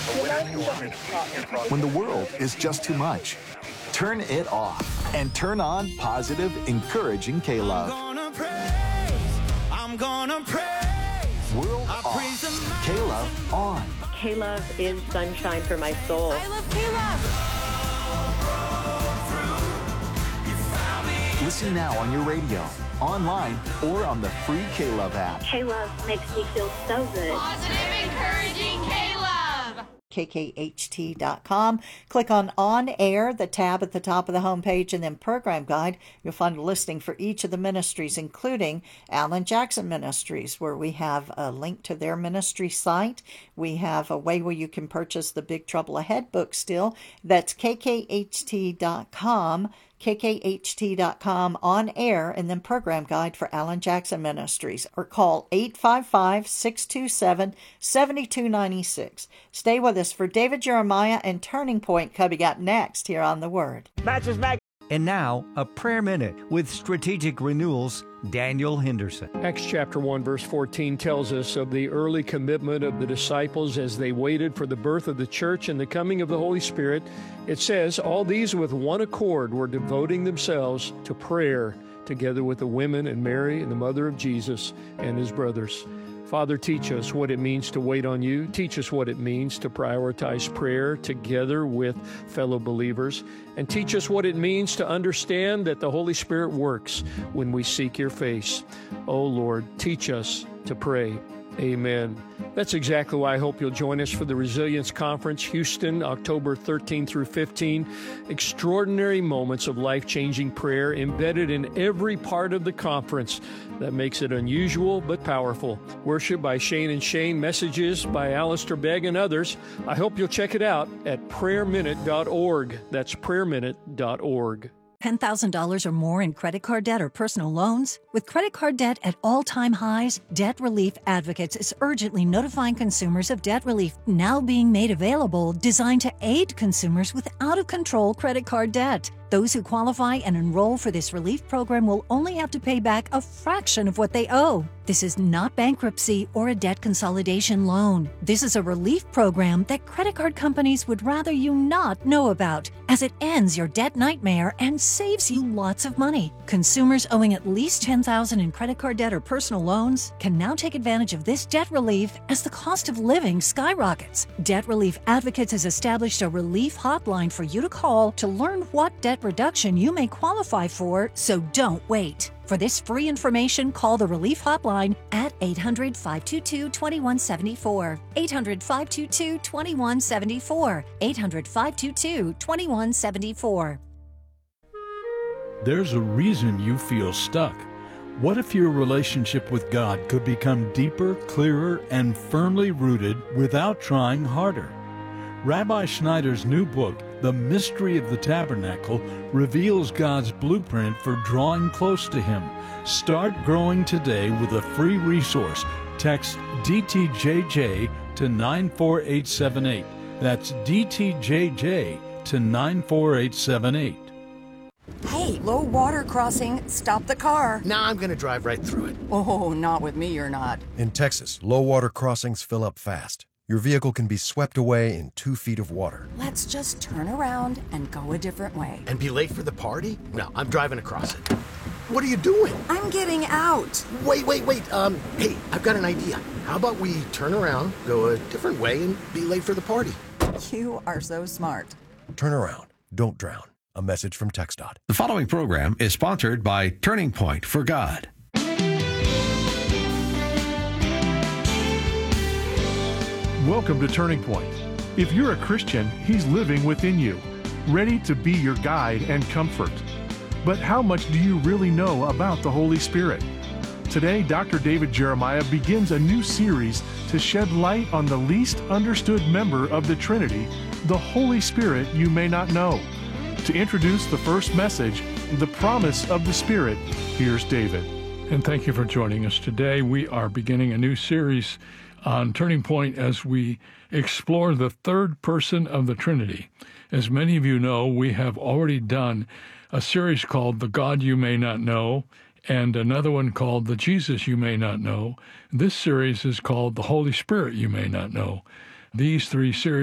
When the world is just too much, turn it off and turn on positive, encouraging K-Love. I'm gonna praise. World off, K-Love on. K-Love is sunshine for my soul. I love K-Love. Listen now on your radio, online, or on the free K-Love app. K-Love makes me feel so good. Positive, encouraging K-Love. KKHT.com. Click on Air, the tab at the top of the homepage, and then Program Guide. You'll find a listing for each of the ministries, including Alan Jackson Ministries, where we have a link to their ministry site. We have a way where you can purchase the Big Trouble Ahead book still. That's KKHT.com. KKHT.com on air, and then Program Guide for Alan Jackson Ministries, or call 855-627-7296. Stay with us for David Jeremiah and Turning Point coming up next here on The Word. And now, a prayer minute with Strategic Renewal's Daniel Henderson. Acts chapter 1, verse 14 tells us of the early commitment of the disciples as they waited for the birth of the church and the coming of the Holy Spirit. It says, all these with one accord were devoting themselves to prayer, together with the women and Mary and the mother of Jesus and his brothers. Father, teach us what it means to wait on you. Teach us what it means to prioritize prayer together with fellow believers. And teach us what it means to understand that the Holy Spirit works when we seek your face. Oh, Lord, teach us to pray. Amen. That's exactly why I hope you'll join us for the Resilience Conference, Houston, October 13 through 15. Extraordinary moments of life-changing prayer embedded in every part of the conference that makes it unusual but powerful. Worship by Shane and Shane, messages by Alistair Begg and others. I hope you'll check it out at prayerminute.org. That's prayerminute.org. $10,000 or more in credit card debt or personal loans? With credit card debt at all-time highs, Debt Relief Advocates is urgently notifying consumers of debt relief now being made available, designed to aid consumers with out-of-control credit card debt. Those who qualify and enroll for this relief program will only have to pay back a fraction of what they owe. This is not bankruptcy or a debt consolidation loan. This is a relief program that credit card companies would rather you not know about, as it ends your debt nightmare and saves you lots of money. Consumers owing at least $10,000 in credit card debt or personal loans can now take advantage of this debt relief as the cost of living skyrockets. Debt Relief Advocates has established a relief hotline for you to call to learn what debt reduction you may qualify for, so don't wait. For this free information, call the Relief Hotline at 800-522-2174. 800-522-2174. 800-522-2174. There's a reason you feel stuck. What if your relationship with God could become deeper, clearer, and firmly rooted without trying harder? Rabbi Schneider's new book, The Mystery of the Tabernacle, reveals God's blueprint for drawing close to Him. Start growing today with a free resource. Text DTJJ to 94878. That's DTJJ to 94878. Hey, low water crossing. Stop the car. Nah, I'm going to drive right through it. Oh, not with me, you're not. In Texas, low water crossings fill up fast. Your vehicle can be swept away in 2 feet of water. Let's just turn around and go a different way. And be late for the party? No, I'm driving across it. What are you doing? I'm getting out. Wait. Hey, I've got an idea. How about we turn around, go a different way, and be late for the party? You are so smart. Turn around. Don't drown. A message from TxDOT. The following program is sponsored by Turning Point for God. Welcome to Turning Point. If you're a Christian, He's living within you, ready to be your guide and comfort. But how much do you really know about the Holy Spirit? Today, Dr. David Jeremiah begins a new series to shed light on the least understood member of the Trinity, the Holy Spirit you may not know. To introduce the first message, The Promise of the Spirit, here's David. And thank you for joining us today. We are beginning a new series on Turning Point as we explore the third person of the Trinity. As many of you know, we have already done a series called The God You May Not Know and another one called The Jesus You May Not Know. This series is called The Holy Spirit You May Not Know. These three series